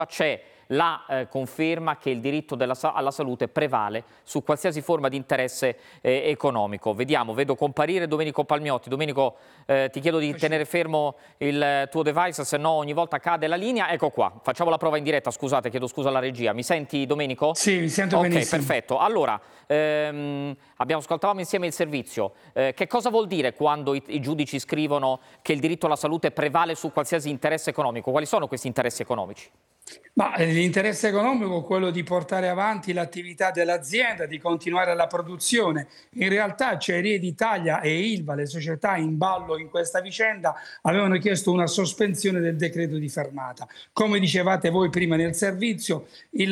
c'è la conferma che il diritto alla salute prevale su qualsiasi forma di interesse economico. Vediamo, vedo comparire Domenico Palmiotti. Domenico, ti chiedo di tenere fermo il tuo device, se no ogni volta cade la linea. Ecco qua, facciamo la prova in diretta, scusate, chiedo scusa alla regia. Mi senti, Domenico? Sì, mi sento benissimo. Ok, perfetto. Allora, ascoltavamo insieme il servizio. Che cosa vuol dire quando i giudici scrivono che il diritto alla salute prevale su qualsiasi interesse economico? Quali sono questi interessi economici? Ma l'interesse economico è quello di portare avanti l'attività dell'azienda, di continuare la produzione. In realtà Acciaierie d'Italia e Ilva, le società in ballo in questa vicenda, avevano chiesto una sospensione del decreto di fermata. Come dicevate voi prima nel servizio,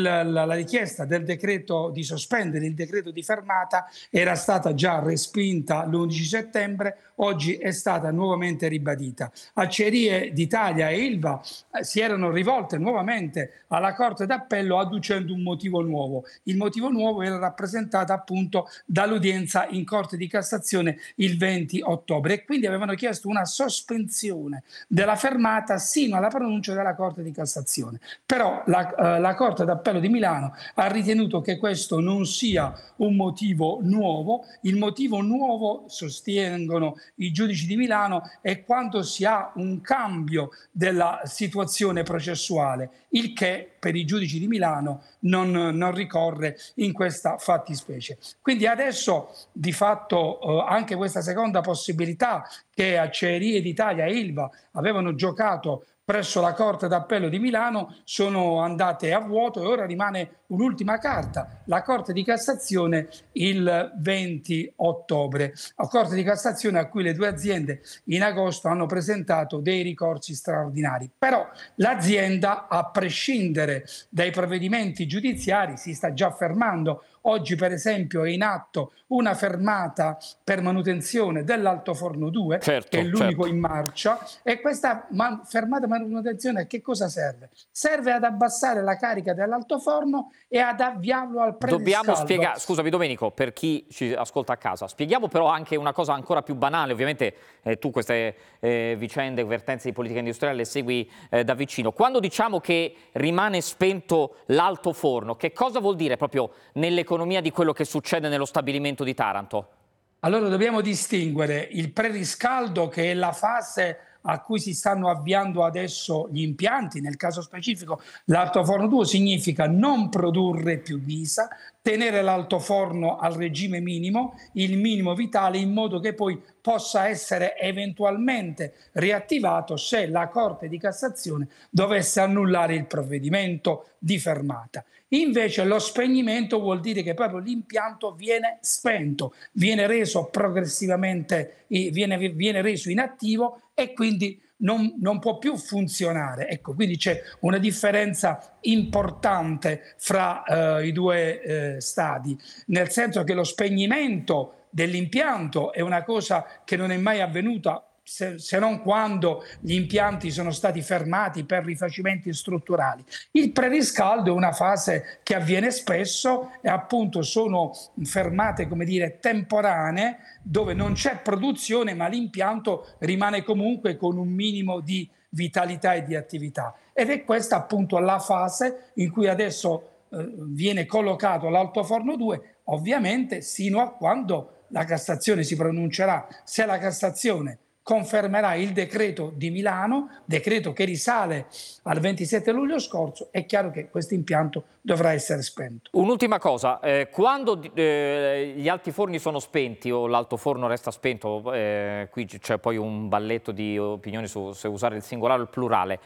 la richiesta del decreto di sospendere il decreto di fermata era stata già respinta l'11 settembre, oggi è stata nuovamente ribadita. Acciaierie d'Italia e Ilva si erano rivolte nuovamente alla Corte d'Appello adducendo un motivo nuovo. Il motivo nuovo era rappresentato appunto dall'udienza in Corte di Cassazione il 20 ottobre e quindi avevano chiesto una sospensione della fermata sino alla pronuncia della Corte di Cassazione. Però la Corte d'Appello di Milano ha ritenuto che questo non sia un motivo nuovo. Il motivo nuovo, sostengono i giudici di Milano, è quando si ha un cambio della situazione processuale, il che per i giudici di Milano non ricorre in questa fattispecie. Quindi adesso di fatto anche questa seconda possibilità che Acciaierie d'Italia e Ilva avevano giocato presso la Corte d'Appello di Milano sono andate a vuoto e ora rimane un'ultima carta, la Corte di Cassazione il 20 ottobre. La Corte di Cassazione a cui le due aziende in agosto hanno presentato dei ricorsi straordinari. Però l'azienda, a prescindere dai provvedimenti giudiziari, si sta già fermando. Oggi per esempio è in atto una fermata per manutenzione dell'altoforno 2, che è l'unico in marcia, e questa fermata manutenzione a che cosa serve? Serve ad abbassare la carica dell'altoforno e ad avviarlo al preriscaldo. Dobbiamo spiegare, scusami Domenico, per chi ci ascolta a casa, spieghiamo però anche una cosa ancora più banale. Ovviamente tu queste vicende, vertenze di politica industriale le segui da vicino. Quando diciamo che rimane spento l'altoforno, che cosa vuol dire proprio nell'economia di quello che succede nello stabilimento di Taranto? Allora dobbiamo distinguere il preriscaldo, che è la fase a cui si stanno avviando adesso gli impianti. Nel caso specifico l'altoforno 2 significa non produrre più ghisa, tenere l'altoforno al regime minimo, il minimo vitale, in modo che poi possa essere eventualmente riattivato se la Corte di Cassazione dovesse annullare il provvedimento di fermata. Invece lo spegnimento vuol dire che proprio l'impianto viene spento, viene reso progressivamente, viene reso inattivo e quindi non può più funzionare. Ecco, quindi c'è una differenza importante fra i due stadi, nel senso che lo spegnimento dell'impianto è una cosa che non è mai avvenuta se non quando gli impianti sono stati fermati per rifacimenti strutturali. Il preriscaldo è una fase che avviene spesso e appunto sono fermate, come dire, temporanee, dove non c'è produzione ma l'impianto rimane comunque con un minimo di vitalità e di attività. Ed è questa appunto la fase in cui adesso viene collocato l'altoforno 2, ovviamente sino a quando la Cassazione si pronuncerà. Se la Cassazione confermerà il decreto di Milano, decreto che risale al 27 luglio scorso, è chiaro che questo impianto dovrà essere spento. Un'ultima cosa, quando gli altiforni sono spenti o l'altoforno resta spento, qui c'è poi un balletto di opinioni su se usare il singolare o il plurale,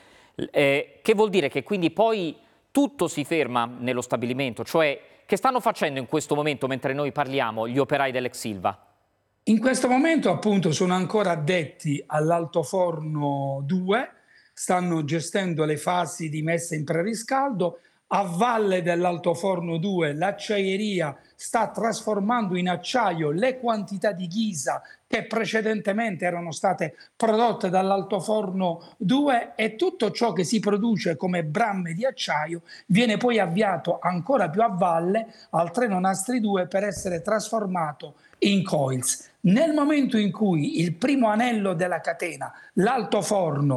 che vuol dire che quindi poi tutto si ferma nello stabilimento, cioè che stanno facendo in questo momento, mentre noi parliamo, gli operai dell'ex Ilva? In questo momento appunto sono ancora addetti all'altoforno 2, stanno gestendo le fasi di messa in preriscaldo. A valle dell'altoforno 2 l'acciaieria sta trasformando in acciaio le quantità di ghisa che precedentemente erano state prodotte dall'altoforno 2 e tutto ciò che si produce come bramme di acciaio viene poi avviato ancora più a valle al treno Nastri 2 per essere trasformato in coils. Nel momento in cui il primo anello della catena, l'altoforno,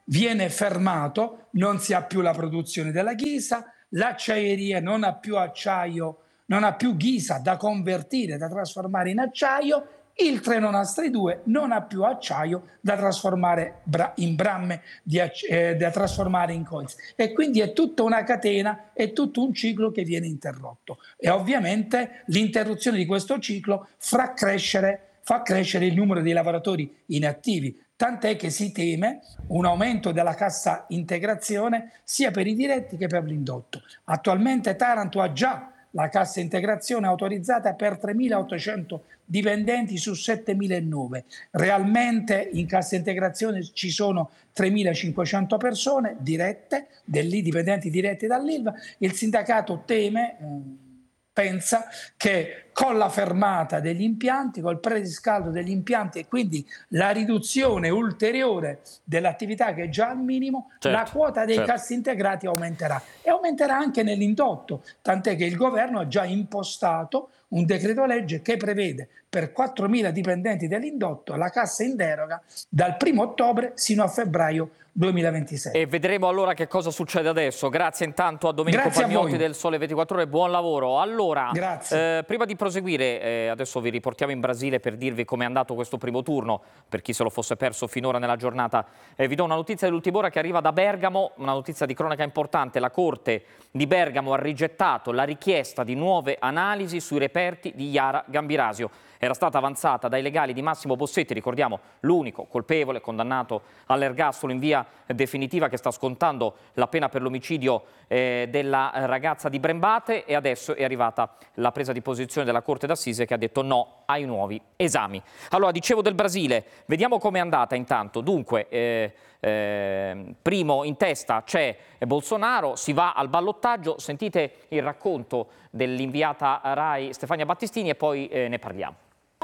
viene fermato, non si ha più la produzione della ghisa, l'acciaieria non ha più acciaio, non ha più ghisa da convertire, da trasformare in acciaio, il treno Nastri 2 non ha più acciaio da trasformare in bramme, da trasformare in coils. E quindi è tutta una catena, è tutto un ciclo che viene interrotto. E ovviamente l'interruzione di questo ciclo fa crescere il numero dei lavoratori inattivi, tant'è che si teme un aumento della cassa integrazione sia per i diretti che per l'indotto. Attualmente Taranto ha già la cassa integrazione autorizzata per 3.800 dipendenti su 7.009. Realmente in cassa integrazione ci sono 3.500 persone dirette, dipendenti diretti dall'Ilva. Il sindacato teme, pensa che con la fermata degli impianti, col preriscaldo degli impianti e quindi la riduzione ulteriore dell'attività che è già al minimo, la quota dei cassintegrati aumenterà e aumenterà anche nell'indotto, tant'è che il governo ha già impostato un decreto legge che prevede per 4.000 dipendenti dell'indotto la cassa in deroga dal 1° ottobre sino a febbraio 2026. E vedremo allora che cosa succede adesso. Grazie intanto a Domenico Pagnotti del Sole 24 Ore, buon lavoro. Allora, prima di proseguire, adesso vi riportiamo in Brasile per dirvi com'è andato questo primo turno, per chi se lo fosse perso finora nella giornata. Vi do una notizia dell'ultima ora che arriva da Bergamo, una notizia di cronaca importante. La Corte di Bergamo ha rigettato la richiesta di nuove analisi sui reperti di Yara Gambirasio. Era stata avanzata dai legali di Massimo Bossetti, ricordiamo l'unico colpevole condannato all'ergastolo in via definitiva che sta scontando la pena per l'omicidio della ragazza di Brembate, e adesso è arrivata la presa di posizione della Corte d'Assise che ha detto no ai nuovi esami. Allora, dicevo del Brasile, vediamo com'è andata intanto. Dunque, primo in testa c'è Bolsonaro, si va al ballottaggio, sentite il racconto dell'inviata Rai Stefania Battistini e poi ne parliamo.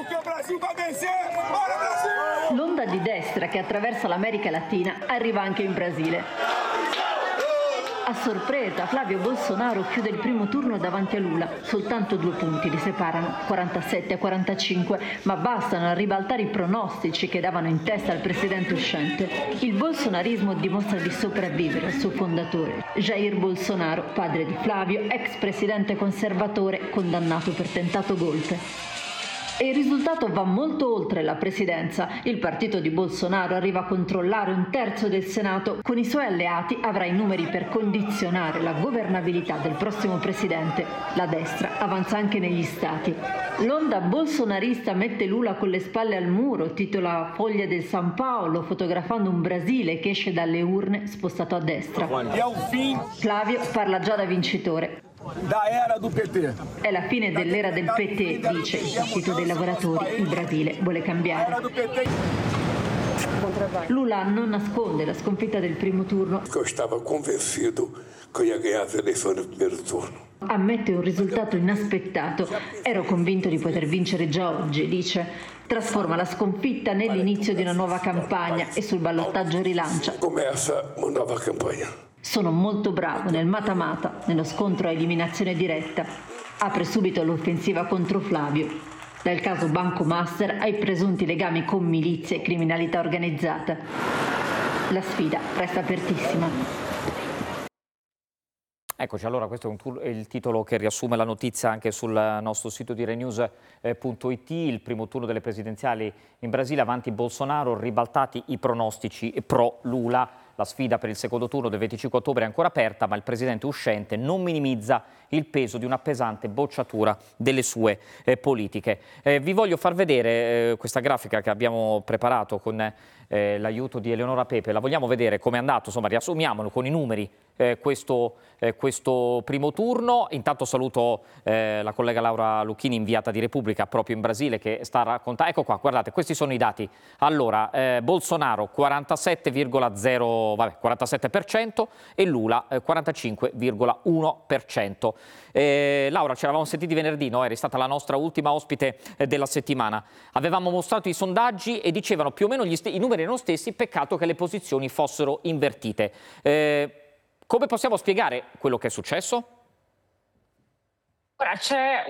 L'onda di destra che attraversa l'America Latina arriva anche in Brasile. A sorpresa, Flavio Bolsonaro chiude il primo turno davanti a Lula. Soltanto 2 punti li separano, 47 a 45, ma bastano a ribaltare i pronostici che davano in testa al presidente uscente. Il bolsonarismo dimostra di sopravvivere al suo fondatore, Jair Bolsonaro, padre di Flavio, ex presidente conservatore condannato per tentato golpe. E il risultato va molto oltre la presidenza. Il partito di Bolsonaro arriva a controllare 1/3 del Senato. Con i suoi alleati avrà i numeri per condizionare la governabilità del prossimo presidente. La destra avanza anche negli stati. L'onda bolsonarista mette Lula con le spalle al muro, titola Foglia del San Paolo, fotografando un Brasile che esce dalle urne spostato a destra. Flavio parla già da vincitore. È la fine dell'era del PT, dice il Partito dei Lavoratori. Il Brasile vuole cambiare. Lula non nasconde la sconfitta del primo turno. Io stavo convencido che ia ganhar as eleições no primeiro turno. Ammette un risultato inaspettato. Ero convinto di poter vincere già oggi, dice. Trasforma la sconfitta nell'inizio di una nuova campagna e sul ballottaggio rilancia. Começa uma nova campanha. Sono molto bravo nel mata-mata, nello scontro a eliminazione diretta. Apre subito l'offensiva contro Flavio. Dal caso Banco Master ai presunti legami con milizie e criminalità organizzata. La sfida resta apertissima. Eccoci, allora questo è il titolo che riassume la notizia anche sul nostro sito di renews.it. Il primo turno delle presidenziali in Brasile, avanti Bolsonaro, ribaltati i pronostici pro Lula. La sfida per il secondo turno del 25 ottobre è ancora aperta, ma il presidente uscente non minimizza il peso di una pesante bocciatura delle sue politiche. Vi voglio far vedere questa grafica che abbiamo preparato con l'aiuto di Eleonora Pepe. La vogliamo vedere come è andato, insomma, riassumiamolo con i numeri questo primo turno. Intanto saluto la collega Laura Lucchini, inviata di Repubblica proprio in Brasile, che sta a raccontare. Ecco qua, guardate, questi sono i dati. Allora, Bolsonaro 47% e Lula 45,1%. Laura, ci eravamo sentiti venerdì, no? Eri stata la nostra ultima ospite della settimana. Avevamo mostrato i sondaggi e dicevano più o meno i numeri erano stessi, peccato che le posizioni fossero invertite. Come possiamo spiegare quello che è successo? Ora, c'è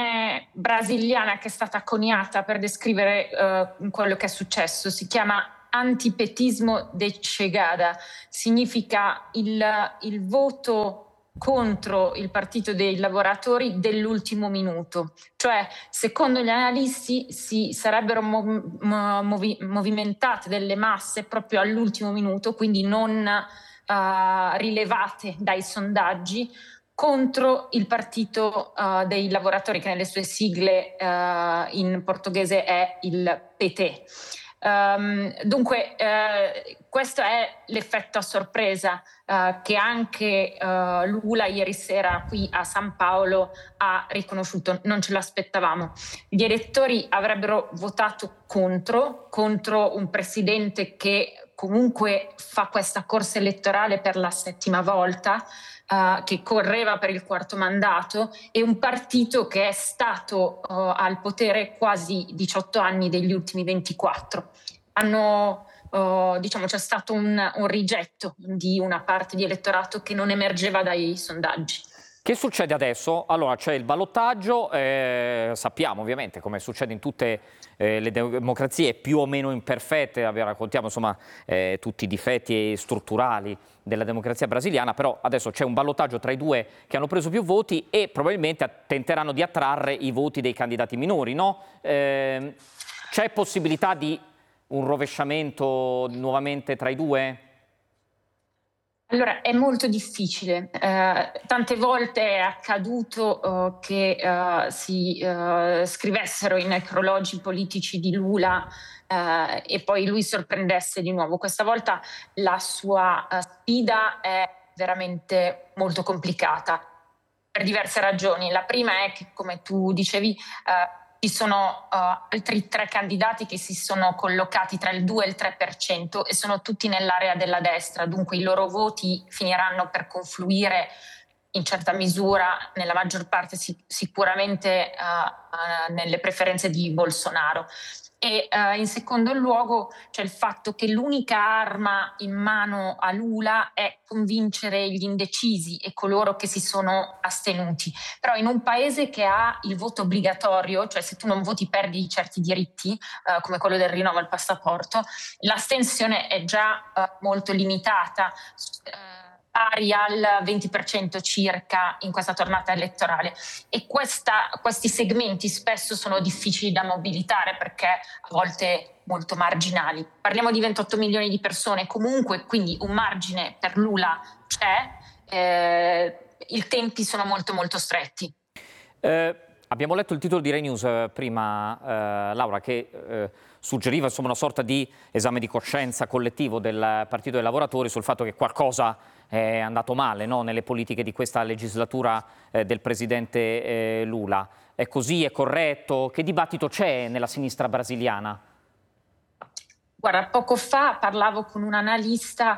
un'espressione brasiliana che è stata coniata per descrivere quello che è successo. Si chiama antipetismo de Chegada, significa il voto contro il Partito dei Lavoratori dell'ultimo minuto. Cioè, secondo gli analisti, si sarebbero movimentate delle masse proprio all'ultimo minuto, quindi non rilevate dai sondaggi, contro il Partito dei Lavoratori, che nelle sue sigle in portoghese è il PT. Dunque questo è l'effetto a sorpresa che anche Lula ieri sera qui a San Paolo ha riconosciuto, non ce l'aspettavamo. Gli elettori avrebbero votato contro un presidente che comunque fa questa corsa elettorale per la 7ª volta, che correva per il 4º mandato, e un partito che è stato al potere quasi 18 anni degli ultimi 24. C'è stato un rigetto di una parte di elettorato che non emergeva dai sondaggi. Che succede adesso? Allora c'è il ballottaggio, sappiamo ovviamente, come succede in tutte le democrazie più o meno imperfette, raccontiamo insomma tutti i difetti strutturali della democrazia brasiliana, però adesso c'è un ballottaggio tra i due che hanno preso più voti e probabilmente tenteranno di attrarre i voti dei candidati minori, no? C'è possibilità di un rovesciamento nuovamente tra i due? Allora, è molto difficile. Tante volte è accaduto che si scrivessero i necrologi politici di Lula e poi lui sorprendesse di nuovo. Questa volta la sua sfida è veramente molto complicata per diverse ragioni. La prima è che, come tu dicevi, ci sono altri 3 candidati che si sono collocati tra il 2 e il 3% e sono tutti nell'area della destra, dunque i loro voti finiranno per confluire in certa misura, nella maggior parte sicuramente nelle preferenze di Bolsonaro. E in secondo luogo c'è il fatto che l'unica arma in mano a Lula è convincere gli indecisi e coloro che si sono astenuti. Però in un paese che ha il voto obbligatorio, cioè se tu non voti perdi certi diritti, come quello del rinnovo al passaporto, l'astensione è già molto limitata, pari al 20% circa in questa tornata elettorale, e questi segmenti spesso sono difficili da mobilitare perché a volte molto marginali. Parliamo di 28 milioni di persone comunque, quindi un margine per Lula c'è, i tempi sono molto molto stretti. Abbiamo letto il titolo di Rai News prima, Laura, che suggeriva insomma una sorta di esame di coscienza collettivo del Partito dei Lavoratori sul fatto che qualcosa è andato male, no, nelle politiche di questa legislatura del presidente Lula. È così? È corretto? Che dibattito c'è nella sinistra brasiliana? Guarda, poco fa parlavo con un analista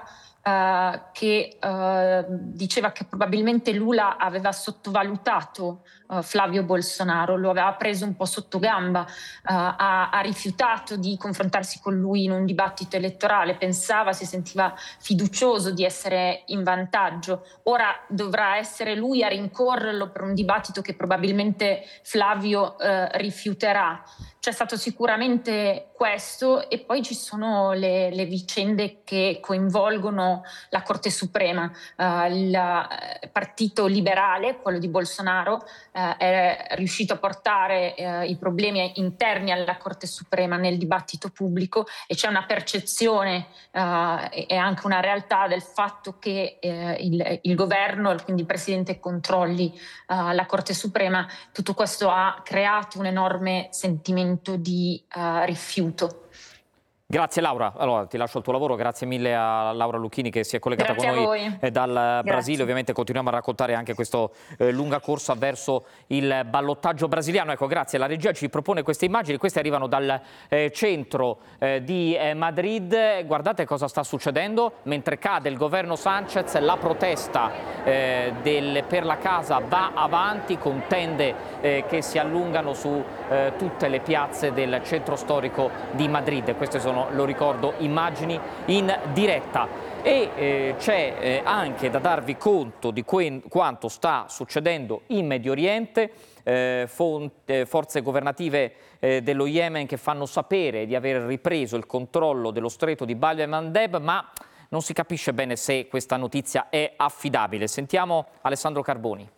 che diceva che probabilmente Lula aveva sottovalutato Flavio Bolsonaro, lo aveva preso un po' sotto gamba, ha rifiutato di confrontarsi con lui in un dibattito elettorale, si sentiva fiducioso di essere in vantaggio. Ora dovrà essere lui a rincorrerlo per un dibattito che probabilmente Flavio rifiuterà. C'è stato sicuramente questo, e poi ci sono le vicende che coinvolgono la Corte Suprema. Il partito liberale, quello di Bolsonaro, è riuscito a portare i problemi interni alla Corte Suprema nel dibattito pubblico, e c'è una percezione e anche una realtà del fatto che il governo, quindi il Presidente, controlli la Corte Suprema. Tutto questo ha creato un enorme sentimento di rifiuto. Grazie Laura, allora ti lascio il tuo lavoro, grazie mille a Laura Lucchini che si è collegata Grazie con noi dal Brasile. Ovviamente continuiamo a raccontare anche questa lunga corsa verso il ballottaggio brasiliano. Ecco, grazie, la regia ci propone queste immagini, queste arrivano dal centro di Madrid. Guardate cosa sta succedendo, mentre cade il governo Sanchez, la protesta per la casa va avanti con tende che si allungano su tutte le piazze del centro storico di Madrid. Queste sono, lo ricordo, immagini in diretta. E c'è anche da darvi conto di quanto sta succedendo in Medio Oriente, forze governative dello Yemen che fanno sapere di aver ripreso il controllo dello stretto di Bab el-Mandeb, ma non si capisce bene se questa notizia è affidabile. Sentiamo Alessandro Carboni.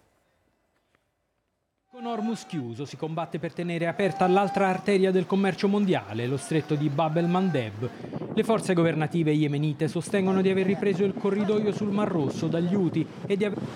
Con Hormuz chiuso si combatte per tenere aperta l'altra arteria del commercio mondiale, lo stretto di Bab el-Mandeb. Le forze governative yemenite sostengono di aver ripreso il corridoio sul Mar Rosso dagli Houthi e di aver...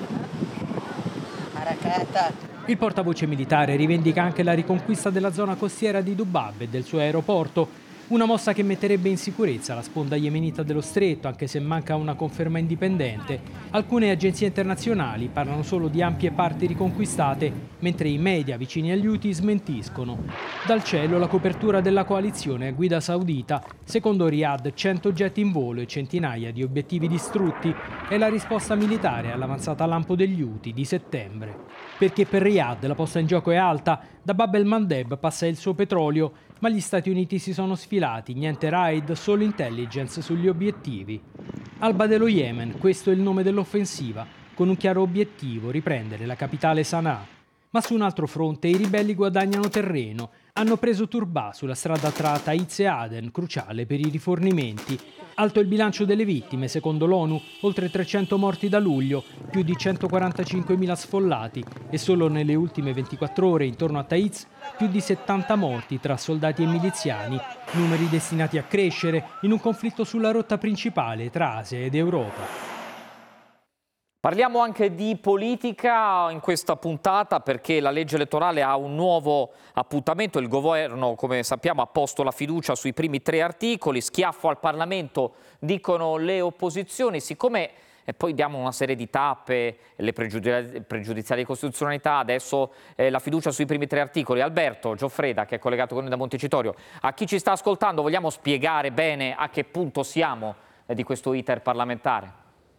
Il portavoce militare rivendica anche la riconquista della zona costiera di Dubab e del suo aeroporto, una mossa che metterebbe in sicurezza la sponda yemenita dello stretto, anche se manca una conferma indipendente. Alcune agenzie internazionali parlano solo di ampie parti riconquistate, mentre i media vicini agli Houthi smentiscono. Dal cielo la copertura della coalizione a guida saudita, secondo Riyadh 100 jet in volo e centinaia di obiettivi distrutti, è la risposta militare all'avanzata lampo degli Houthi di settembre. Perché per Riyadh la posta in gioco è alta, da Bab el-Mandeb passa il suo petrolio, ma gli Stati Uniti si sono sfilati, niente raid, solo intelligence sugli obiettivi. Alba dello Yemen, questo è il nome dell'offensiva, con un chiaro obiettivo, riprendere la capitale Sana'a. Ma su un altro fronte i ribelli guadagnano terreno, hanno preso Turbah sulla strada tra Taiz e Aden, cruciale per i rifornimenti. Alto il bilancio delle vittime, secondo l'ONU, oltre 300 morti da luglio, più di 145.000 sfollati e solo nelle ultime 24 ore intorno a Taiz più di 70 morti tra soldati e miliziani, numeri destinati a crescere in un conflitto sulla rotta principale tra Asia ed Europa. Parliamo anche di politica in questa puntata perché la legge elettorale ha un nuovo appuntamento. Il governo, come sappiamo, ha posto la fiducia sui primi 3 articoli, schiaffo al Parlamento, dicono le opposizioni. Siccome poi diamo una serie di tappe, le pregiudiziali di costituzionalità, adesso la fiducia sui primi 3 articoli. Alberto Gioffreda, che è collegato con noi da Montecitorio, a chi ci sta ascoltando vogliamo spiegare bene a che punto siamo di questo iter parlamentare?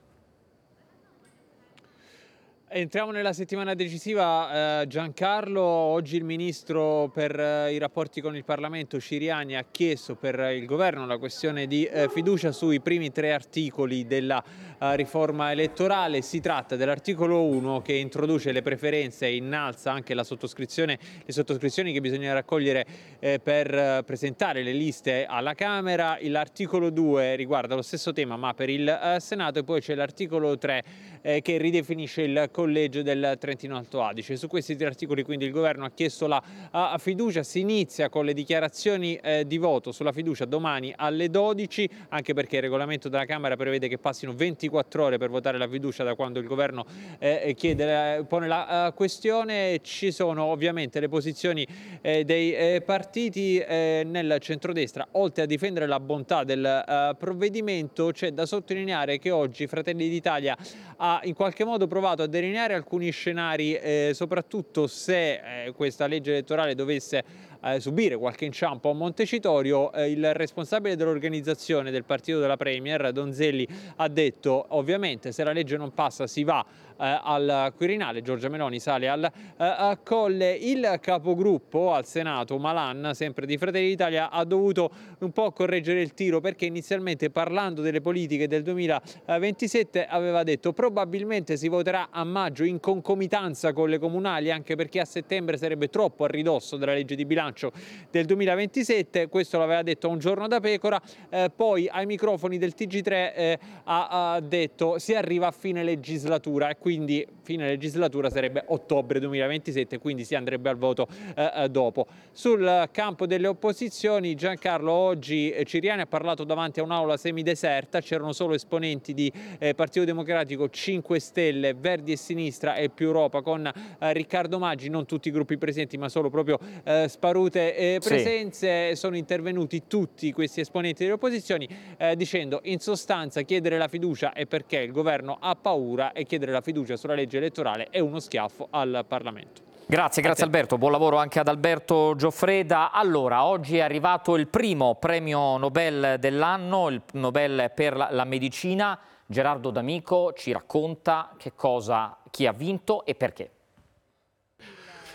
Entriamo nella settimana decisiva, Giancarlo. Oggi il ministro per i rapporti con il Parlamento Ciriani ha chiesto per il governo la questione di fiducia sui primi 3 articoli della riforma elettorale. Si tratta dell'articolo 1 che introduce le preferenze e innalza anche le sottoscrizioni che bisogna raccogliere per presentare le liste alla Camera. L'articolo 2 riguarda lo stesso tema ma per il Senato e poi c'è l'articolo 3 che ridefinisce il collegio del Trentino Alto Adige. Su questi 3 articoli quindi il governo ha chiesto la fiducia. Si inizia con le dichiarazioni di voto sulla fiducia domani alle 12, anche perché il regolamento della Camera prevede che passino 24 ore per votare la fiducia da quando il governo pone la questione. Ci sono ovviamente le posizioni dei partiti nel centrodestra. Oltre a difendere la bontà del provvedimento, c'è da sottolineare che oggi Fratelli d'Italia ha in qualche modo provato a delineare alcuni scenari, soprattutto se questa legge elettorale dovesse subire qualche inciampo a Montecitorio. Il responsabile dell'organizzazione del partito della Premier, Donzelli, ha detto ovviamente se la legge non passa si va al Quirinale, Giorgia Meloni sale al Colle. Il capogruppo al Senato, Malan, sempre di Fratelli d'Italia, ha dovuto un po' correggere il tiro perché inizialmente, parlando delle politiche del 2027, aveva detto probabilmente si voterà a maggio in concomitanza con le comunali, anche perché a settembre sarebbe troppo a ridosso della legge di bilancio del 2027. Questo l'aveva detto a Un Giorno da Pecora. Poi ai microfoni del TG3 ha detto si arriva a fine legislatura e quindi fine legislatura sarebbe ottobre 2027, quindi si andrebbe al voto dopo. Sul campo delle opposizioni, Giancarlo, oggi Ciriani ha parlato davanti a un'aula semideserta, c'erano solo esponenti di Partito Democratico, 5 Stelle, Verdi e Sinistra e Più Europa con Riccardo Maggi, non tutti i gruppi presenti ma solo proprio sparute presenze. Sì. Sono intervenuti tutti questi esponenti delle opposizioni dicendo in sostanza chiedere la fiducia è perché il governo ha paura e chiedere la fiducia sulla legge elettorale è uno schiaffo al Parlamento. Grazie Alberto, buon lavoro anche ad Alberto Gioffreda. Allora, oggi è arrivato il primo premio Nobel dell'anno, il Nobel per la medicina. Gerardo D'Amico ci racconta chi ha vinto e perché.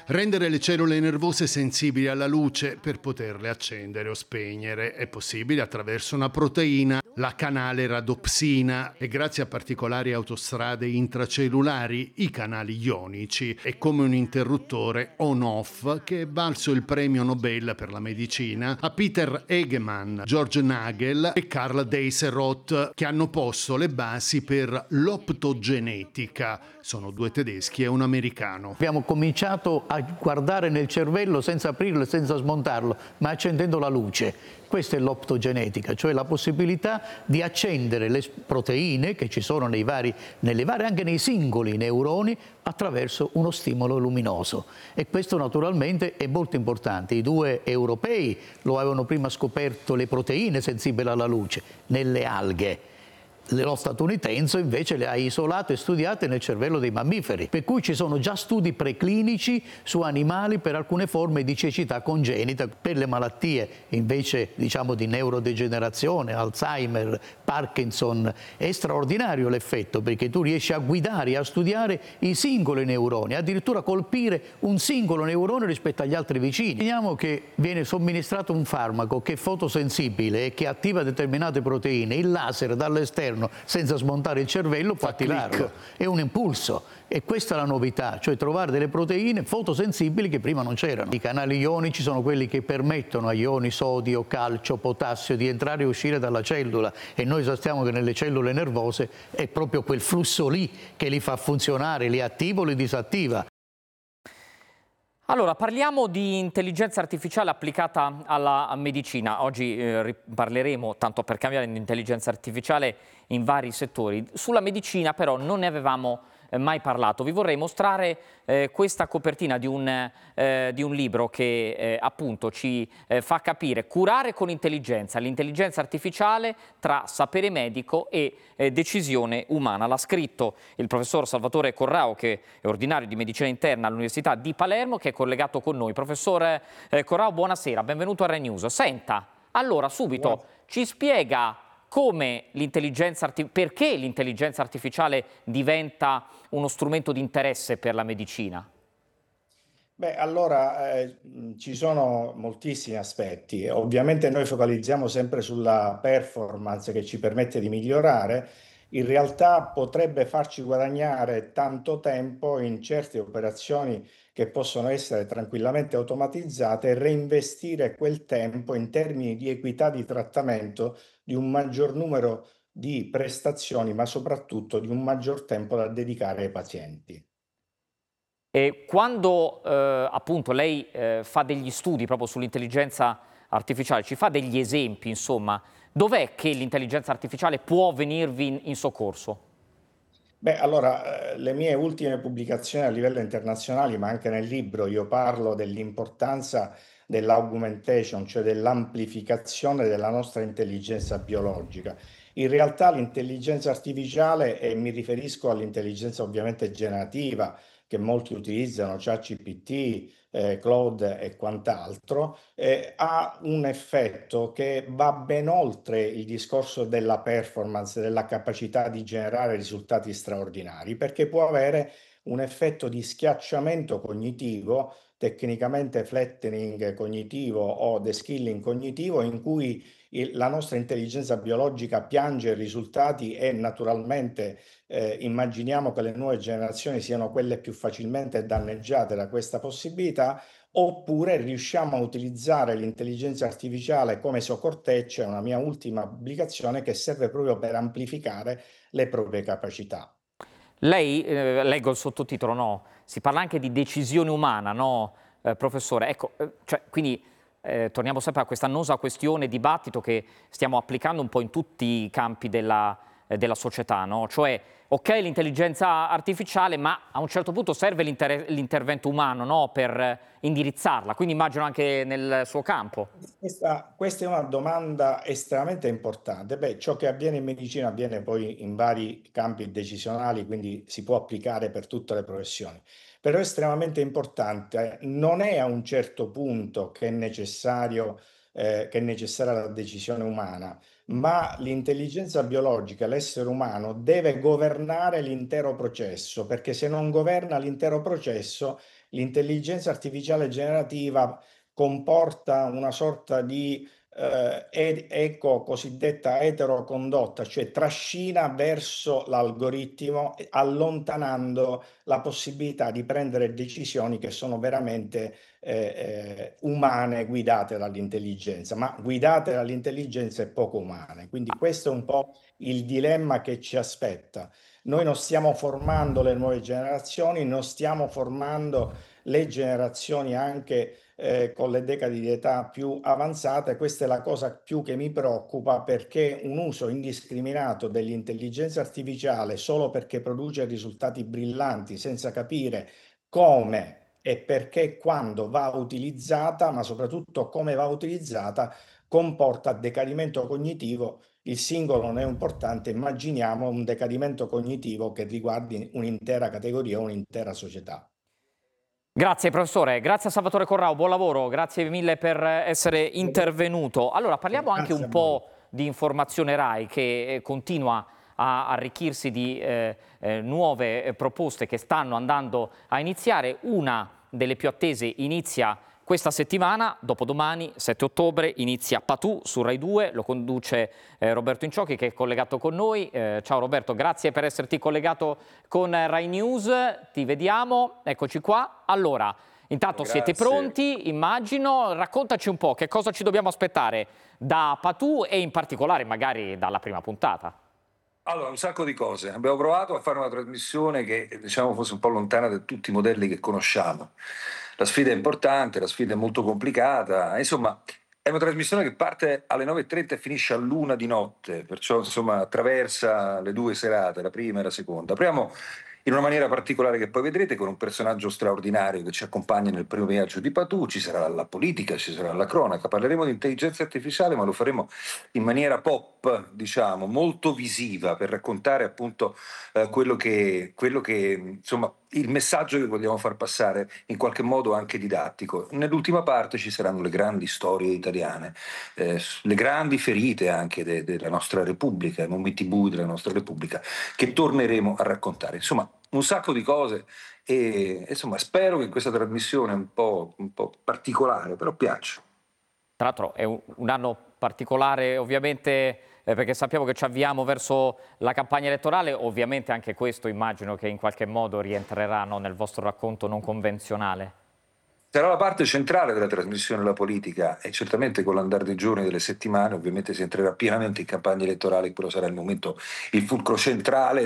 Rendere le cellule nervose sensibili alla luce per poterle accendere o spegnere è possibile attraverso una proteina, la canale radopsina, e grazie a particolari autostrade intracellulari, i canali ionici, è come un interruttore on-off che è valso il premio Nobel per la medicina a Peter Egemann, George Nagel e Karl Deisseroth, che hanno posto le basi per l'optogenetica. Sono 2 tedeschi e un americano. Abbiamo cominciato a guardare nel cervello senza aprirlo e senza smontarlo, ma accendendo la luce. Questa è l'optogenetica, cioè la possibilità di accendere le proteine che ci sono nelle vari, anche nei singoli neuroni, attraverso uno stimolo luminoso. E questo naturalmente è molto importante. I 2 europei lo avevano prima scoperto, le proteine sensibili alla luce, nelle alghe. Lo statunitense invece le ha isolate e studiate nel cervello dei mammiferi, per cui ci sono già studi preclinici su animali per alcune forme di cecità congenita, per le malattie invece diciamo di neurodegenerazione, Alzheimer, Parkinson. È straordinario l'effetto, perché tu riesci a guidare e a studiare i singoli neuroni, addirittura colpire un singolo neurone rispetto agli altri vicini. Vediamo che viene somministrato un farmaco che è fotosensibile e che attiva determinate proteine, il laser dall'esterno senza smontare il cervello può attivarlo, è un impulso, e questa è la novità, cioè trovare delle proteine fotosensibili che prima non c'erano. I canali ionici sono quelli che permettono agli ioni sodio, calcio, potassio di entrare e uscire dalla cellula, e noi sappiamo che nelle cellule nervose è proprio quel flusso lì che li fa funzionare, li attiva o li disattiva. Allora, parliamo di intelligenza artificiale applicata alla medicina. Oggi parleremo, tanto per cambiare, di intelligenza artificiale in vari settori. Sulla medicina però non ne avevamo mai parlato. Vi vorrei mostrare questa copertina di un libro che appunto ci fa capire curare con intelligenza, l'intelligenza artificiale tra sapere medico e decisione umana. L'ha scritto il professor Salvatore Corrao, che è ordinario di medicina interna all'Università di Palermo, che è collegato con noi. Professor Corrao, buonasera, benvenuto a Rai News. Senta, allora subito ci spiega perché l'intelligenza artificiale diventa uno strumento di interesse per la medicina? Beh, allora ci sono moltissimi aspetti. Ovviamente noi focalizziamo sempre sulla performance che ci permette di migliorare. In realtà potrebbe farci guadagnare tanto tempo in certe operazioni che possono essere tranquillamente automatizzate, e reinvestire quel tempo in termini di equità di trattamento, di un maggior numero di prestazioni, ma soprattutto di un maggior tempo da dedicare ai pazienti. E quando appunto lei fa degli studi proprio sull'intelligenza artificiale, ci fa degli esempi, insomma, dov'è che l'intelligenza artificiale può venirvi in soccorso? Beh, allora, le mie ultime pubblicazioni a livello internazionale, ma anche nel libro, io parlo dell'importanza dell'augmentation, cioè dell'amplificazione della nostra intelligenza biologica. In realtà l'intelligenza artificiale, e mi riferisco all'intelligenza ovviamente generativa, che molti utilizzano, ChatGPT, Claude e quant'altro, ha un effetto che va ben oltre il discorso della performance, della capacità di generare risultati straordinari, perché può avere un effetto di schiacciamento cognitivo, tecnicamente flattening cognitivo o de-skilling cognitivo, in cui la nostra intelligenza biologica piange i risultati, e naturalmente immaginiamo che le nuove generazioni siano quelle più facilmente danneggiate da questa possibilità, oppure riusciamo a utilizzare l'intelligenza artificiale come soccorteccia. È una mia ultima pubblicazione che serve proprio per amplificare le proprie capacità. Lei, leggo il sottotitolo, no? Si parla anche di decisione umana, no, professore? Ecco, quindi torniamo sempre a questa annosa questione, dibattito che stiamo applicando un po' in tutti i campi della società, no? Cioè, ok, l'intelligenza artificiale, ma a un certo punto serve l'intervento umano, no? Per indirizzarla, quindi immagino anche nel suo campo. Questa è una domanda estremamente importante. Beh, ciò che avviene in medicina avviene poi in vari campi decisionali, quindi si può applicare per tutte le professioni. Però è estremamente importante. Non è a un certo punto che è necessario che è necessaria la decisione umana, ma l'intelligenza biologica, l'essere umano, deve governare l'intero processo, perché se non governa l'intero processo, l'intelligenza artificiale generativa comporta una sorta di cosiddetta eterocondotta, cioè trascina verso l'algoritmo, allontanando la possibilità di prendere decisioni che sono veramente umane, guidate dall'intelligenza, ma guidate dall'intelligenza e poco umane. Quindi questo è un po' il dilemma che ci aspetta. Noi non stiamo formando le nuove generazioni, non stiamo formando le generazioni anche con le decadi di età più avanzate. Questa è la cosa più che mi preoccupa, perché un uso indiscriminato dell'intelligenza artificiale solo perché produce risultati brillanti, senza capire come e perché e quando va utilizzata, ma soprattutto come va utilizzata, comporta decadimento cognitivo. Il singolo non è importante, immaginiamo un decadimento cognitivo che riguardi un'intera categoria, un'intera società. Grazie professore, grazie a Salvatore Corrao, buon lavoro, grazie mille per essere intervenuto. Allora parliamo anche un po' di informazione RAI, che continua a arricchirsi di nuove proposte che stanno andando a iniziare. Una delle più attese inizia questa settimana, dopodomani, 7 ottobre, inizia Patù su Rai 2, lo conduce Roberto Inciocchi, che è collegato con noi. Ciao Roberto, grazie per esserti collegato con Rai News, ti vediamo, eccoci qua. Allora, intanto siete pronti, immagino, raccontaci un po' che cosa ci dobbiamo aspettare da Patù e in particolare magari dalla prima puntata. Allora, un sacco di cose. Abbiamo provato a fare una trasmissione che, diciamo, fosse un po' lontana da tutti i modelli che conosciamo. La sfida è importante, la sfida è molto complicata, insomma, è una trasmissione che parte alle 9:30 e finisce all'1 di notte, perciò, insomma, attraversa le 2 serate, la prima e la seconda. Apriamo in una maniera particolare che poi vedrete, con un personaggio straordinario che ci accompagna nel primo viaggio di Patù. Ci sarà la politica, ci sarà la cronaca, parleremo di intelligenza artificiale, ma lo faremo in maniera pop, diciamo, molto visiva, per raccontare appunto quello che insomma, il messaggio che vogliamo far passare, in qualche modo anche didattico. Nell'ultima parte ci saranno le grandi storie italiane, le grandi ferite anche della nostra Repubblica, i momenti bui della nostra Repubblica, che torneremo a raccontare. Insomma, un sacco di cose e insomma spero che questa trasmissione un po' particolare, però piaccia. Tra l'altro è un anno particolare ovviamente perché sappiamo che ci avviamo verso la campagna elettorale, ovviamente anche questo immagino che in qualche modo rientrerà nel vostro racconto non convenzionale. Sarà la parte centrale della trasmissione La politica e certamente con l'andare dei giorni e delle settimane ovviamente si entrerà pienamente in campagna elettorale, quello sarà il momento, il fulcro centrale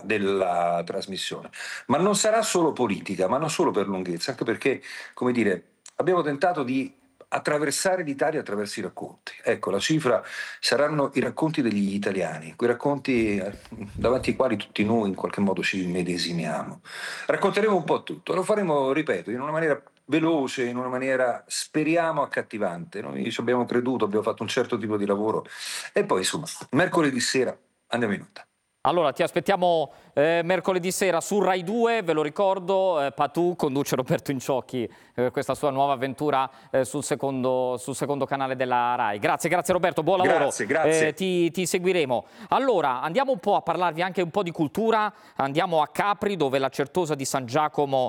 della trasmissione. Ma non sarà solo politica, ma non solo per lunghezza, anche perché, come dire, abbiamo tentato di attraversare l'Italia attraverso i racconti. Ecco, la cifra saranno i racconti degli italiani, quei racconti davanti ai quali tutti noi in qualche modo ci medesimiamo. Racconteremo un po' tutto, lo faremo, ripeto, in una maniera veloce, in una maniera, speriamo, accattivante. Noi ci abbiamo creduto, abbiamo fatto un certo tipo di lavoro e poi insomma mercoledì sera andiamo in onda. Allora ti aspettiamo mercoledì sera su Rai 2, ve lo ricordo, Patù conduce Roberto Inciocchi questa sua nuova avventura sul secondo canale della Rai. Grazie Roberto, buon lavoro. Grazie. Ti seguiremo. Allora andiamo un po' a parlarvi anche un po' di cultura, andiamo a Capri dove la Certosa di San Giacomo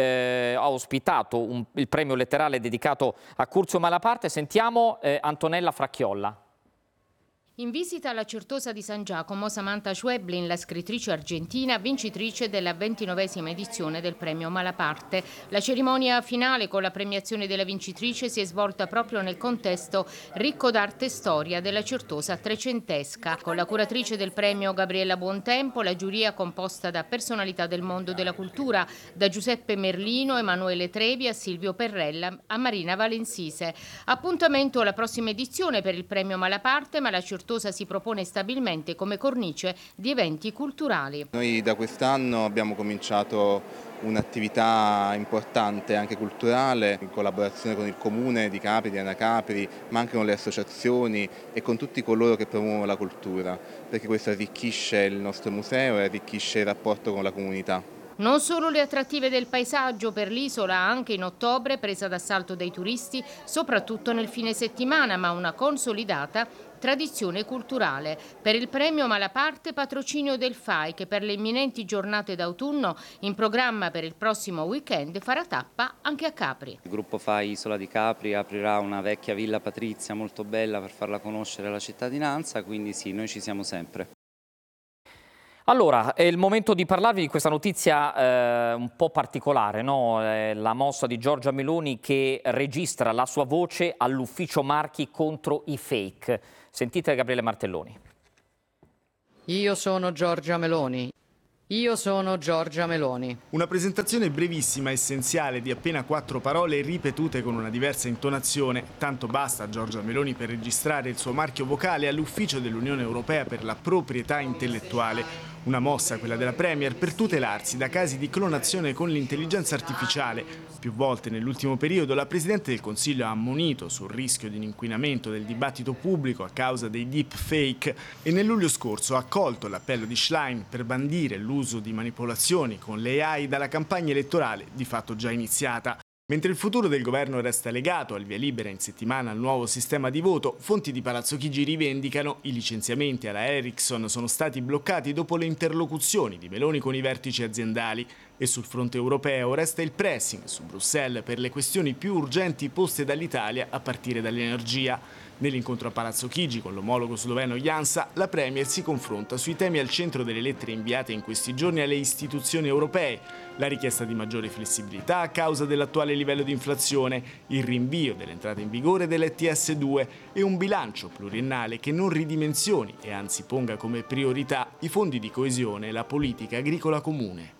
ha ospitato il premio letterale dedicato a Curzio Malaparte. Sentiamo Antonella Fracchiolla. In visita alla Certosa di San Giacomo, Samantha Schweblin, la scrittrice argentina, vincitrice della 29esima edizione del premio Malaparte. La cerimonia finale con la premiazione della vincitrice si è svolta proprio nel contesto ricco d'arte e storia della Certosa trecentesca. Con la curatrice del premio Gabriella Buontempo, la giuria composta da personalità del mondo della cultura, da Giuseppe Merlino, Emanuele Trevi a Silvio Perrella a Marina Valensise. Appuntamento alla prossima edizione per il premio Malaparte, ma la Certosa si propone stabilmente come cornice di eventi culturali. Noi da quest'anno abbiamo cominciato un'attività importante anche culturale in collaborazione con il Comune di Capri, di Ana Capri, ma anche con le associazioni e con tutti coloro che promuovono la cultura, perché questo arricchisce il nostro museo e arricchisce il rapporto con la comunità. Non solo le attrattive del paesaggio per l'isola, anche in ottobre, presa d'assalto dai turisti, soprattutto nel fine settimana, ma una consolidata tradizione culturale. Per il premio Malaparte, patrocinio del FAI, che per le imminenti giornate d'autunno, in programma per il prossimo weekend, farà tappa anche a Capri. Il gruppo FAI Isola di Capri aprirà una vecchia villa patrizia molto bella per farla conoscere alla cittadinanza, quindi sì, noi ci siamo sempre. Allora, è il momento di parlarvi di questa notizia un po' particolare, no? La mossa di Giorgia Meloni che registra la sua voce all'ufficio marchi contro i fake. Sentite Gabriele Martelloni. Io sono Giorgia Meloni. Io sono Giorgia Meloni. Una presentazione brevissima, essenziale, di appena 4 parole ripetute con una diversa intonazione. Tanto basta a Giorgia Meloni per registrare il suo marchio vocale all'ufficio dell'Unione Europea per la proprietà intellettuale. Una mossa, quella della Premier, per tutelarsi da casi di clonazione con l'intelligenza artificiale. Più volte nell'ultimo periodo la Presidente del Consiglio ha ammonito sul rischio di un inquinamento del dibattito pubblico a causa dei deepfake e nel luglio scorso ha accolto l'appello di Schlein per bandire l'uso di manipolazioni con le AI dalla campagna elettorale di fatto già iniziata. Mentre il futuro del governo resta legato al via libera in settimana al nuovo sistema di voto, fonti di Palazzo Chigi rivendicano i licenziamenti alla Ericsson sono stati bloccati dopo le interlocuzioni di Meloni con i vertici aziendali e sul fronte europeo resta il pressing su Bruxelles per le questioni più urgenti poste dall'Italia a partire dall'energia. Nell'incontro a Palazzo Chigi con l'omologo sloveno Janša, la Premier si confronta sui temi al centro delle lettere inviate in questi giorni alle istituzioni europee, la richiesta di maggiore flessibilità a causa dell'attuale livello di inflazione, il rinvio dell'entrata in vigore dell'ETS2 e un bilancio pluriennale che non ridimensioni e anzi ponga come priorità i fondi di coesione e la politica agricola comune.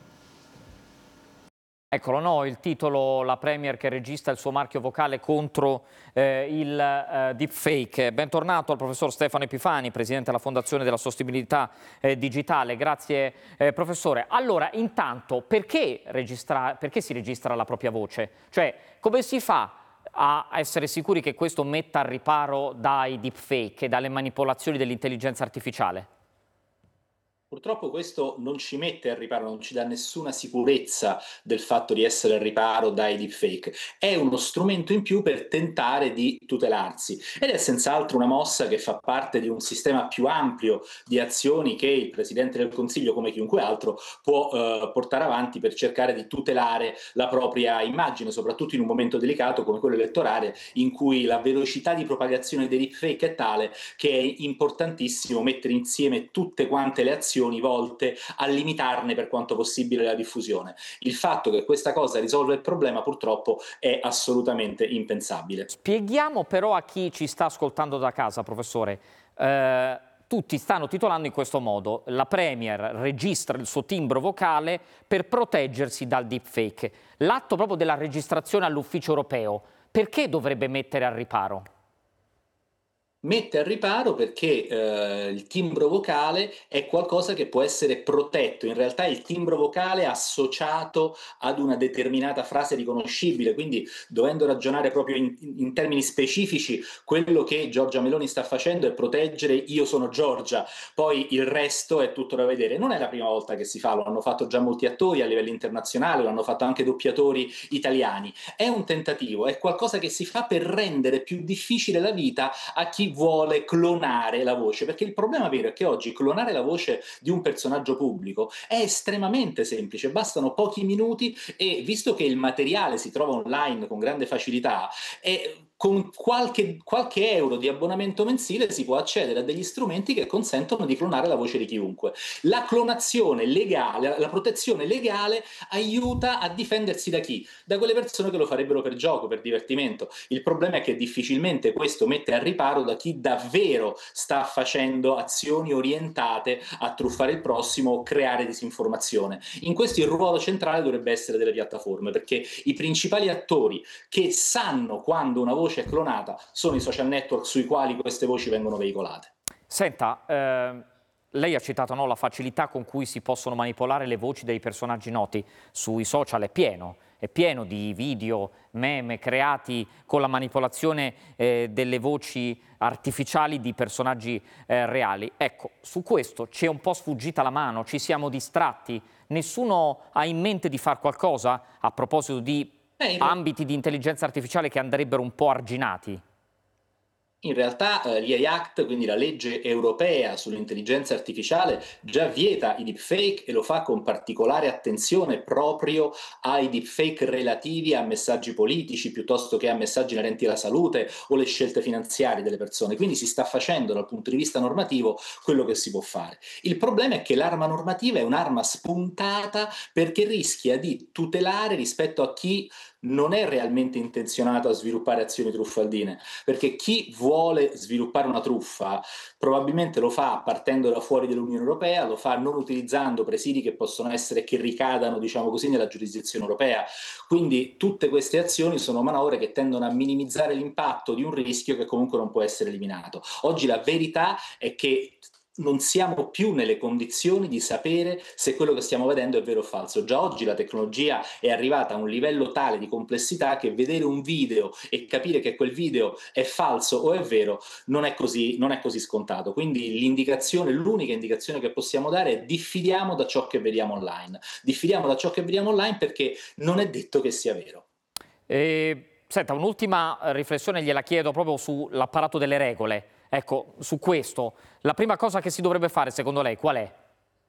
Eccolo, no, il titolo, la Premier che registra il suo marchio vocale contro il deepfake. Bentornato al professor Stefano Epifani, presidente della Fondazione della Sostenibilità Digitale. Grazie professore. Allora, intanto, perché si registra la propria voce? Cioè, come si fa a essere sicuri che questo metta al riparo dai deepfake e dalle manipolazioni dell'intelligenza artificiale? Purtroppo questo non ci mette al riparo, non ci dà nessuna sicurezza del fatto di essere al riparo dai deepfake. È uno strumento in più per tentare di tutelarsi ed è senz'altro una mossa che fa parte di un sistema più ampio di azioni che il Presidente del Consiglio, come chiunque altro, può portare avanti per cercare di tutelare la propria immagine, soprattutto in un momento delicato come quello elettorale, in cui la velocità di propagazione dei deepfake è tale che è importantissimo mettere insieme tutte quante le azioni volte a limitarne per quanto possibile la diffusione. Il fatto che questa cosa risolva il problema purtroppo è assolutamente impensabile. Spieghiamo però a chi ci sta ascoltando da casa, professore, tutti stanno titolando in questo modo: la Premier registra il suo timbro vocale per proteggersi dal deepfake. L'atto proprio della registrazione all'ufficio europeo, perché dovrebbe mettere al riparo? Mette al riparo perché il timbro vocale è qualcosa che può essere protetto. In realtà il timbro vocale è associato ad una determinata frase riconoscibile, quindi dovendo ragionare proprio in termini specifici, quello che Giorgia Meloni sta facendo è proteggere "io sono Giorgia", poi il resto è tutto da vedere. Non è la prima volta che si fa, lo hanno fatto già molti attori a livello internazionale, lo hanno fatto anche doppiatori italiani. È un tentativo, è qualcosa che si fa per rendere più difficile la vita a chi vuole clonare la voce, perché il problema vero è che oggi clonare la voce di un personaggio pubblico è estremamente semplice, bastano pochi minuti e visto che il materiale si trova online con grande facilità con qualche euro di abbonamento mensile si può accedere a degli strumenti che consentono di clonare la voce di chiunque. La clonazione legale, la protezione legale aiuta a difendersi da chi? Da quelle persone che lo farebbero per gioco, per divertimento. Il problema è che difficilmente questo mette al riparo da chi davvero sta facendo azioni orientate a truffare il prossimo o creare disinformazione. In questo il ruolo centrale dovrebbe essere delle piattaforme, perché i principali attori che sanno quando una voce è clonata sono i social network sui quali queste voci vengono veicolate. Senta, lei ha citato, no, la facilità con cui si possono manipolare le voci dei personaggi noti. Sui social è pieno è pieno di video, meme creati con la manipolazione delle voci artificiali di personaggi reali. Ecco, su questo ci è un po' sfuggita la mano, ci siamo distratti. Nessuno ha in mente di fare qualcosa a proposito di ambiti di intelligenza artificiale che andrebbero un po' arginati? In realtà l'AI Act, quindi la legge europea sull'intelligenza artificiale, già vieta i deepfake e lo fa con particolare attenzione proprio ai deepfake relativi a messaggi politici piuttosto che a messaggi inerenti alla salute o le scelte finanziarie delle persone. Quindi si sta facendo dal punto di vista normativo quello che si può fare. Il problema è che l'arma normativa è un'arma spuntata perché rischia di tutelare rispetto a chi non è realmente intenzionato a sviluppare azioni truffaldine, perché chi vuole sviluppare una truffa probabilmente lo fa partendo da fuori dall'Unione Europea, lo fa non utilizzando presidi che possono essere, che ricadano, diciamo così, nella giurisdizione europea. Quindi tutte queste azioni sono manovre che tendono a minimizzare l'impatto di un rischio che comunque non può essere eliminato. Oggi la verità è che non siamo più nelle condizioni di sapere se quello che stiamo vedendo è vero o falso. Già oggi la tecnologia è arrivata a un livello tale di complessità che vedere un video e capire che quel video è falso o è vero non è così scontato. Quindi l'unica indicazione che possiamo dare è diffidiamo da ciò che vediamo online. Diffidiamo da ciò che vediamo online perché non è detto che sia vero. Senta, un'ultima riflessione gliela chiedo proprio sull'apparato delle regole. Ecco, su questo, la prima cosa che si dovrebbe fare, secondo lei, qual è?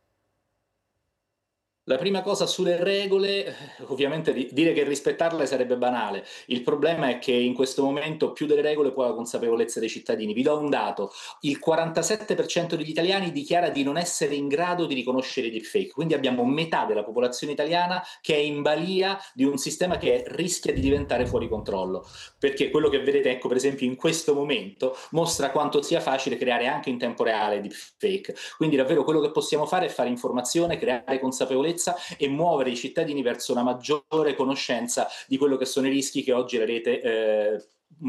La prima cosa sulle regole, ovviamente dire che rispettarle sarebbe banale. Il problema è che in questo momento più delle regole poi la consapevolezza dei cittadini. Vi do un dato: il 47% degli italiani dichiara di non essere in grado di riconoscere i deepfake, quindi abbiamo metà della popolazione italiana che è in balia di un sistema che rischia di diventare fuori controllo, perché quello che vedete, ecco, per esempio in questo momento mostra quanto sia facile creare anche in tempo reale deepfake. Quindi davvero quello che possiamo fare è fare informazione, creare consapevolezza e muovere i cittadini verso una maggiore conoscenza di quello che sono i rischi che oggi la rete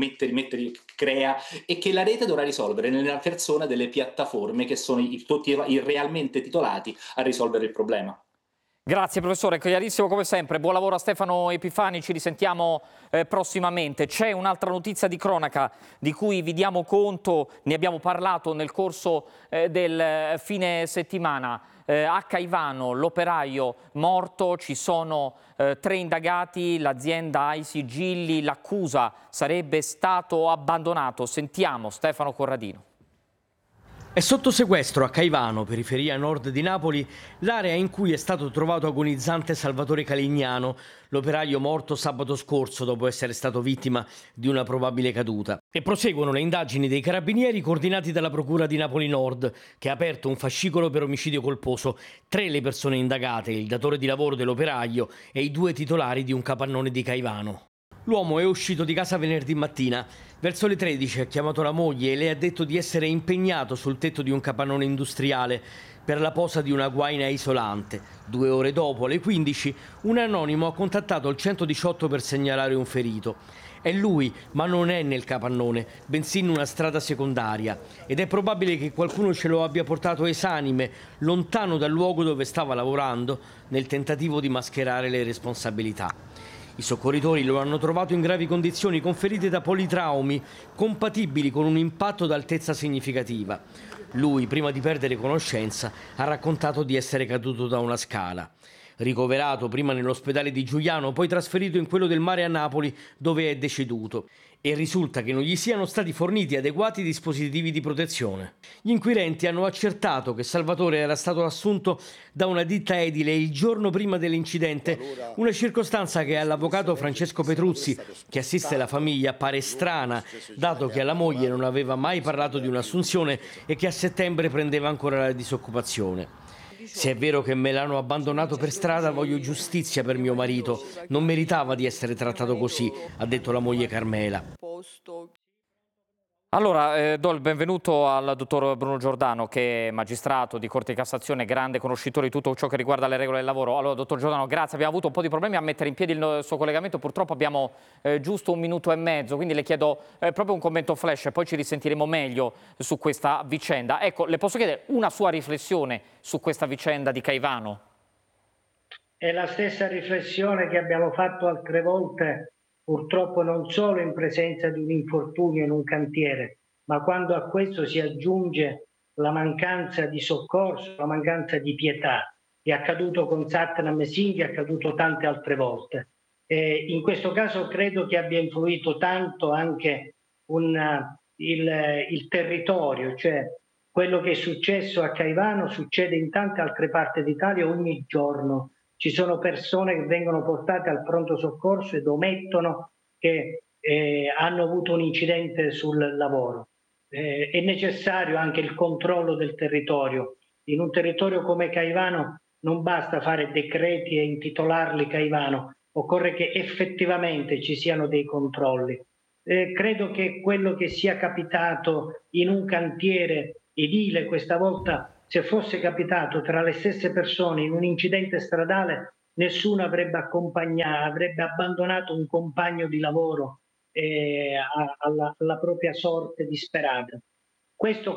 crea e che la rete dovrà risolvere nella persona delle piattaforme che sono i realmente titolati a risolvere il problema. Grazie professore, chiarissimo come sempre. Buon lavoro a Stefano Epifani, ci risentiamo prossimamente. C'è un'altra notizia di cronaca di cui vi diamo conto, ne abbiamo parlato nel corso del fine settimana. A Caivano l'operaio morto, ci sono 3 indagati, l'azienda ha i sigilli, l'accusa sarebbe stato abbandonato. Sentiamo Stefano Corradino. È sotto sequestro a Caivano, periferia nord di Napoli, l'area in cui è stato trovato agonizzante Salvatore Calignano, l'operaio morto sabato scorso dopo essere stato vittima di una probabile caduta. E proseguono le indagini dei carabinieri coordinati dalla Procura di Napoli Nord, che ha aperto un fascicolo per omicidio colposo. 3 le persone indagate, il datore di lavoro dell'operaio e i 2 titolari di un capannone di Caivano. L'uomo è uscito di casa venerdì mattina. Verso le 13 ha chiamato la moglie e le ha detto di essere impegnato sul tetto di un capannone industriale per la posa di una guaina isolante. 2 ore dopo, alle 15, un anonimo ha contattato il 118 per segnalare un ferito. È lui, ma non è nel capannone, bensì in una strada secondaria. Ed è probabile che qualcuno ce lo abbia portato esanime, lontano dal luogo dove stava lavorando, nel tentativo di mascherare le responsabilità. I soccorritori lo hanno trovato in gravi condizioni con ferite da politraumi, compatibili con un impatto d'altezza significativa. Lui, prima di perdere conoscenza, ha raccontato di essere caduto da una scala. Ricoverato prima nell'ospedale di Giuliano, poi trasferito in quello del Mare a Napoli, dove è deceduto. E risulta che non gli siano stati forniti adeguati dispositivi di protezione. Gli inquirenti hanno accertato che Salvatore era stato assunto da una ditta edile il giorno prima dell'incidente, una circostanza che all'avvocato Francesco Petruzzi, che assiste la famiglia, pare strana, dato che alla moglie non aveva mai parlato di un'assunzione e che a settembre prendeva ancora la disoccupazione. Se è vero che me l'hanno abbandonato per strada, voglio giustizia per mio marito. Non meritava di essere trattato così, ha detto la moglie Carmela. Allora, do il benvenuto al dottor Bruno Giordano, che è magistrato di Corte di Cassazione, grande conoscitore di tutto ciò che riguarda le regole del lavoro. Allora, dottor Giordano, grazie. Abbiamo avuto un po' di problemi a mettere in piedi il suo collegamento. Purtroppo abbiamo giusto 1 minuto e mezzo, quindi le chiedo proprio un commento flash e poi ci risentiremo meglio su questa vicenda. Ecco, le posso chiedere una sua riflessione su questa vicenda di Caivano? È la stessa riflessione che abbiamo fatto altre volte, purtroppo non solo in presenza di un infortunio in un cantiere, ma quando a questo si aggiunge la mancanza di soccorso, la mancanza di pietà. È accaduto con Satnam Singh, è accaduto tante altre volte. In questo caso credo che abbia influito tanto anche il territorio, cioè quello che è successo a Caivano succede in tante altre parti d'Italia ogni giorno. Ci sono persone che vengono portate al pronto soccorso ed omettono che hanno avuto un incidente sul lavoro. È necessario anche il controllo del territorio. In un territorio come Caivano non basta fare decreti e intitolarli Caivano, occorre che effettivamente ci siano dei controlli. Credo che quello che sia capitato in un cantiere edile questa volta, se fosse capitato tra le stesse persone in un incidente stradale, nessuno avrebbe abbandonato un compagno di lavoro alla propria sorte disperata. Questo